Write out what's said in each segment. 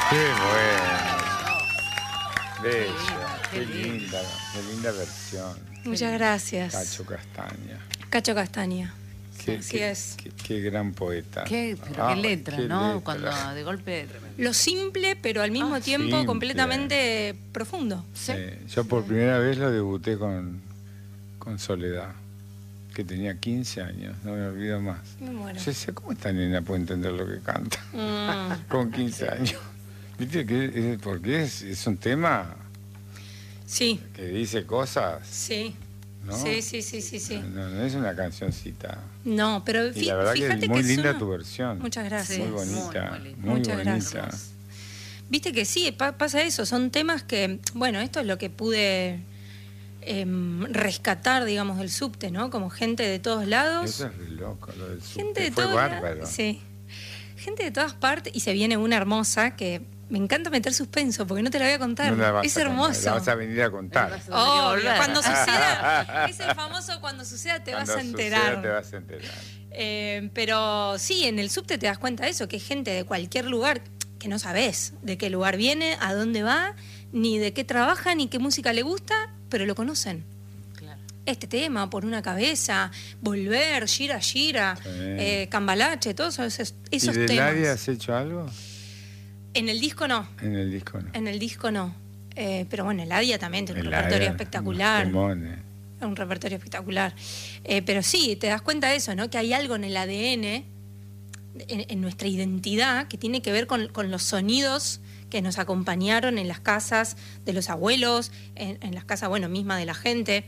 Qué bueno. Bello. Qué linda versión. Muchas gracias. Cacho Castaña. Cacho Castaña. Qué, Así es. Qué gran poeta. Pero qué letra, qué ¿no? letra. Cuando de golpe... Lo simple, pero al mismo tiempo simple. completamente profundo. Sí. Yo por primera vez lo debuté con Soledad, que tenía 15 años, no me olvido más. Me muero. Yo decía, ¿cómo esta nena puede entender lo que canta? Con 15 años. ¿Viste? Porque es un tema Sí, que dice cosas, sí. ¿no? Sí. No es una cancioncita. No, pero Y la verdad fíjate que muy es linda una... tu versión. Muchas gracias. Muy bonita. muy linda. Muy Muchas bonita. gracias. Viste que sí, pasa eso, son temas que, bueno, esto es lo que pude rescatar, digamos, del subte, ¿no? Como gente de todos lados. Eso es re loco, lo del Gente subte. de Fue todos bárbaro. lados. Sí. Gente de todas partes, y se viene una hermosa que me encanta meter suspenso, porque no te la voy a contar. No la vas Es a contar, hermoso. la vas a venir a contar. Obvio, cuando suceda, es el famoso cuando suceda te vas a enterar. Te vas a enterar. Pero sí, en el subte te das cuenta de eso, que es gente de cualquier lugar que no sabés de qué lugar viene, a dónde va, ni de qué trabaja, ni qué música le gusta, pero lo conocen. Claro. Este tema, Por una cabeza, Volver, Gira, Sí. Cambalache, todos esos ¿Y del temas. área has hecho algo? En el disco no. En el disco no. En el disco no. Pero bueno, el Adia también tiene un El repertorio Aria, espectacular. temones. Un repertorio espectacular. Pero sí, te das cuenta de eso, ¿no? Que hay algo en el ADN, en nuestra identidad, que tiene que ver con los sonidos que nos acompañaron en las casas de los abuelos, en las casas, bueno, misma de la gente.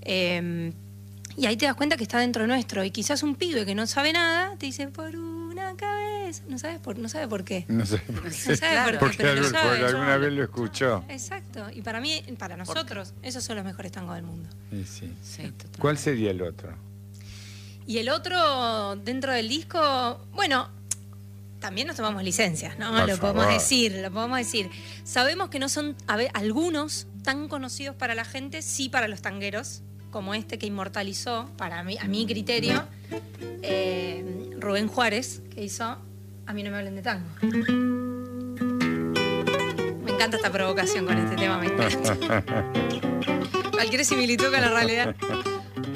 Y ahí te das cuenta que está dentro nuestro. Y quizás un pibe que no sabe nada te dice, por una cabeza. No sabe por qué. No sé por qué. No sabe por qué, Porque, pero lo sabe. porque alguna vez lo escuchó. Exacto. Y para mí, para nosotros, esos son los mejores tangos del mundo. Y sí. Sí, totalmente. ¿Cuál sería el otro? Y el otro, dentro del disco, bueno, también nos tomamos licencias, ¿no? Por Lo favor. podemos decir. Sabemos que no son algunos tan conocidos para la gente, sí para los tangueros, como este que inmortalizó, para mí, a mi criterio, Rubén Juárez, que hizo A mí no me hablen de tango. Me encanta esta provocación con este tema, me encanta. Cualquier similitud con la realidad.